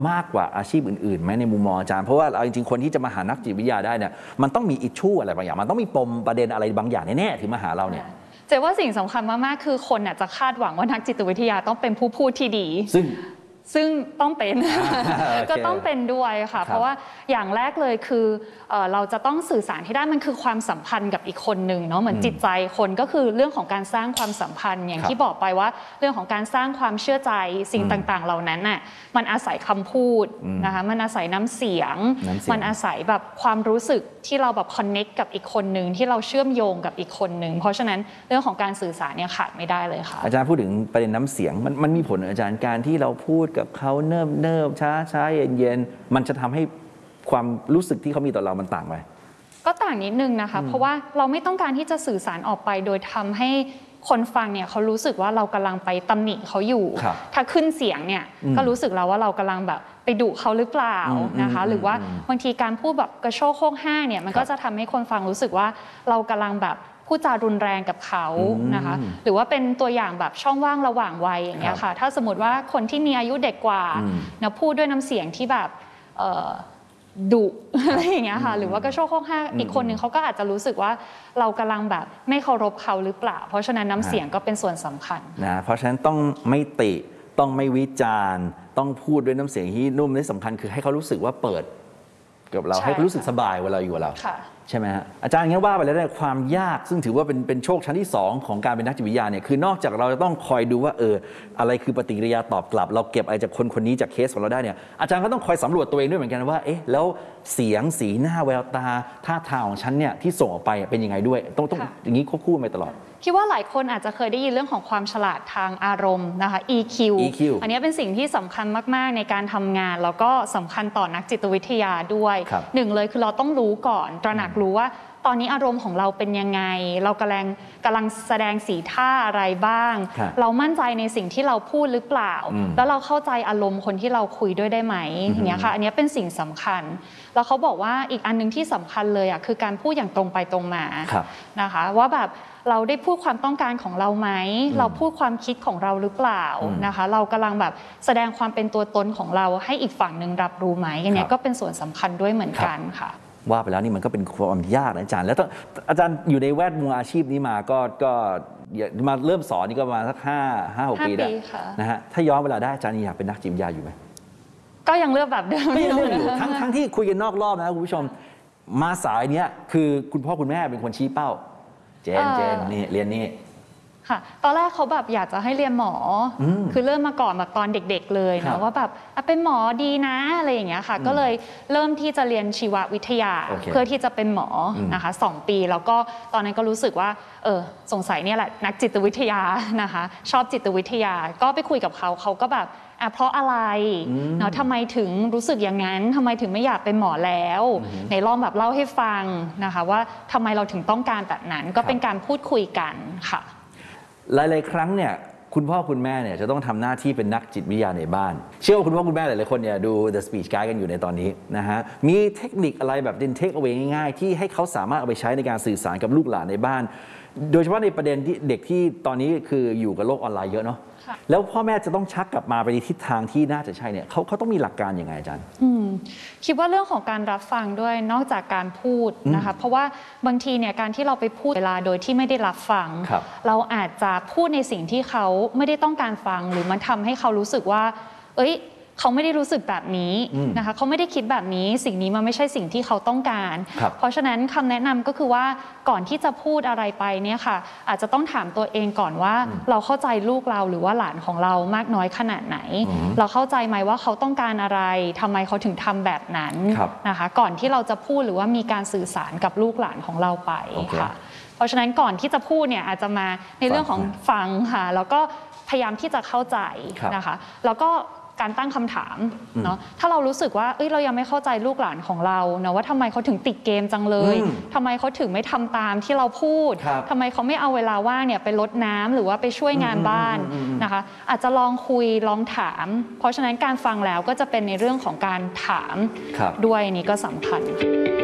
มากกว่าอาชีพอื่นๆไหมในมุมมองอาจารย์เพราะว่าเอาจริงๆคนที่จะมาหานักจิตวิทยาได้เนี่ยมันต้องมีอิชชูอะไรบางอย่างมันต้องมีปมประเด็นอะไรบางอย่างแน่ๆถึงมาหาเราเนี่ยเจ๊ว่าสิ่งสำคัญมากๆคือคนจะคาดหวังว่านักจิตวิทยาต้องเป็นผู้พูดที่ดีซึ่งต้องเป็น ก็ต้องเป็นด้วยค่ะเพราะว่าอย่างแรกเลยคือเราจะต้องสื่อสารให้ได้มันคือความสัมพันธ์กับอีกคนหนึ่งเนาะเหมือนจิตใจคนก็คือเรื่องของการสร้างความสัมพันธ์อย่างที่บอกไปว่าเรื่องของการสร้างความเชื่อใจสิ่งต่างๆเหล่านั้นน่ะมันอาศัยคำพูดนะคะมันอาศัยน้ำเสียงมันอาศัยแบบความรู้สึกที่เราแบบคอนเน็กกับอีกคนหนึ่งที่เราเชื่อมโยงกับอีกคนหนึ่งเพราะฉะนั้นเรื่องของการสื่อสารเนี่ยขาดไม่ได้เลยค่ะอาจารย์พูดถึงประเด็นน้ำเสียงมันมีผลอาจารย์การที่เราพูดกับเขาเนิบช้าเย็นมันจะทำให้ความรู้สึกที่เขามีต่อเรามันต่างไหมก็ต่างนิดนึงนะคะเพราะว่าเราไม่ต้องการที่จะสื่อสารออกไปโดยทำให้คนฟังเนี่ยเขารู้สึกว่าเรากำลังไปตำหนิเขาอยู่ถ้าขึ้นเสียงเนี่ยก็รู้สึกแล้วว่าเรากำลังแบบไปดุเขาหรือเปล่านะคะหรือว่าบางทีการพูดแบบกระโชกโคกห้างเนี่ยมันก็จะทำให้คนฟังรู้สึกว่าเรากำลังแบบพูดจารุนแรงกับเขานะคะหรือว่าเป็นตัวอย่างแบบช่องว่างระหว่างวัยอย่างเงี้ยค่ะถ้าสมมติว่าคนที่มีอายุเด็กกว่านะพูดด้วยน้ำเสียงที่แบบดุอะไรอย่างเงี้ยค่ะหรือว่ากระโชกโคกห้างอีกคนหนึ่งเขาก็อาจจะรู้สึกว่าเรากำลังแบบไม่เคารพเขาหรือเปล่าเพราะฉะนั้นน้ำเสียงก็เป็นส่วนสำคัญนะเพราะฉะนั้นต้องไม่ติต้องไม่วิจารณ์ต้องพูดด้วยน้ำเสียงที่นุ่มและสำคัญคือให้เขารู้สึกว่าเปิดกับเราให้เขารู้สึกสบายเวลาอยู่กับเราใช่ไหมฮะอาจารย์งั้นว่าไปแล้วเนี่ยความยากซึ่งถือว่าเป็นโชคชั้นที่2ของการเป็นนักจิตวิทยาเนี่ยคือนอกจากเราจะต้องคอยดูว่าอะไรคือปฏิกิริยาตอบกลับเราเก็บอะไรจากคนนี้จากเคสของเราได้เนี่ยอาจารย์ก็ต้องคอยสำรวจตัวเองด้วยเหมือนกันว่าแล้วเสียงสีหน้าแววตาท่าทางของฉันเนี่ยที่ส่งออกไปเป็นยังไงด้วยต้องอย่างนี้ควบคู่ไปตลอดคิดว่าหลายคนอาจจะเคยได้ยินเรื่องของความฉลาดทางอารมณ์นะคะ EQ อันนี้เป็นสิ่งที่สำคัญมากๆในการทำงานแล้วก็สำคัญต่อนักจิตวิทยาด้วยหนึ่งเลยคือเราต้องรู้ก่อนตระหนักรู้ว่าตอนนี้อารมณ์ของเราเป็นยังไงเรากำลังแสดงสีท่าอะไรบ้างเรามั่นใจในสิ่งที่เราพูดหรือเปล่าแล้วเราเข้าใจอารมณ์คนที่เราคุยด้วยได้ไหมอย่างเงี้ยค่ะอันนี้เป็นสิ่งสำคัญแล้วเขาบอกว่าอีกอันนึงที่สำคัญเลยคือการพูดอย่างตรงไปตรงมานะคะว่าแบบเราได้พูดความต้องการของเราไหมเราพูดความคิดของเราหรือเปล่านะคะเรากำลังแบบแสดงความเป็นตัวตนของเราให้อีกฝั่งหนึ่งรับรู้ไหมอันนี้ก็เป็นส่วนสำคัญด้วยเหมือนกันค่ะว่าไปแล้วนี่มันก็เป็นความยากนะอาจารย์แล้วอาจารย์อยู่ในแวดวงอาชีพนี้มาก็มาเริ่มสอนนี่ก็มาสัก5-6 ปีได้นะฮะถ้าย้อนเวลาได้อาจารย์อยากเป็นนักจิตวิทยาอยู่ไหมก็ยังเลือกแบบเดิมไม่เลือกอยู่ทั้งที่คุยกันนอกรอบนะคุณผู้ชมมาสายเนี้ยคือคุณพ่อคุณแม่เป็นคนชี้เป้าเจนนี่เรียนนี่ค่ะตอนแรกเขาแบบอยากจะให้เรียนหมอคือเริ่มมาก่อนแบบตอนเด็กๆเลยนะว่าแบบเป็นหมอดีนะอะไรอย่างเงี้ยค่ะก็เลยเริ่มที่จะเรียนชีววิทยาเพื่อที่จะเป็นหมอนะคะ2 ปีแล้วก็ตอนนั้นก็รู้สึกว่าสงสัยเนี่ยแหละนักจิตวิทยานะคะชอบจิตวิทยาก็ไปคุยกับเขาก็แบบเพราะอะไรเนาะทำไมถึงรู้สึกอย่างนั้นทำไมถึงไม่อยากเป็นหมอแล้วในลองแบบเล่าให้ฟังนะคะว่าทำไมเราถึงต้องการแบบนั้นก็เป็นการพูดคุยกันค่ะหลายๆครั้งเนี่ยคุณพ่อคุณแม่เนี่ยจะต้องทำหน้าที่เป็นนักจิตวิทยาในบ้านเชื่อว่าคุณพ่อคุณแม่หลายๆคนเนี่ยดู The Speech Guide กันอยู่ในตอนนี้นะฮะมีเทคนิคอะไรแบบเทคเอาไว้ง่ายๆที่ให้เขาสามารถเอาไปใช้ในการสื่อสารกับลูกหลานในบ้านโดยเฉพาะในประเด็นที่เด็กที่ตอนนี้คืออยู่กับโลกออนไลน์เยอะเนาะแล้วพ่อแม่จะต้องชักกลับมาไปในทิศทางที่น่าจะใช่เนี่ยเขาต้องมีหลักการยังไงอาจารย์คิดว่าเรื่องของการรับฟังด้วยนอกจากการพูดนะคะเพราะว่าบางทีเนี่ยการที่เราไปพูดเวลาโดยที่ไม่ได้รับฟังเราอาจจะพูดในสิ่งที่เขาไม่ได้ต้องการฟังหรือมันทำให้เขารู้สึกว่าเขาไม่ได้รู้สึกแบบนี้นะคะเขาไม่ได้คิดแบบนี้สิ่งนี้มันไม่ใช่สิ่งที่เขาต้องการเพราะฉะนั้นคำแนะนำก็คือว่าก่อนที่จะพูดอะไรไปเนี่ยค่ะอาจจะต้องถามตัวเองก่อนว่าเราเข้าใจลูกเราหรือว่าหลานของเรามากน้อยขนาดไหนเราเข้าใจไหมว่าเขาต้องการอะไรทำไมเขาถึงทำแบบนั้นนะคะก่อนที่เราจะพูดหรือว่ามีการสื่อสารกับลูกหลานของเราไปค่ะเพราะฉะนั้นก่อนที่จะพูดเนี่ยอาจจะมาในเรื่องของฟังค่ะแล้วก็พยายามที่จะเข้าใจนะคะแล้วก็การตั้งคำถามเนาะถ้าเรารู้สึกว่าเรายังไม่เข้าใจลูกหลานของเราเนาะว่าทำไมเขาถึงติดเกมจังเลยทำไมเขาถึงไม่ทำตามที่เราพูดทำไมเขาไม่เอาเวลาว่างเนี่ยไปรดน้ำหรือว่าไปช่วยงานบ้านนะคะอาจจะลองคุยลองถามเพราะฉะนั้นการฟังแล้วก็จะเป็นในเรื่องของการถามด้วยนี่ก็สำคัญ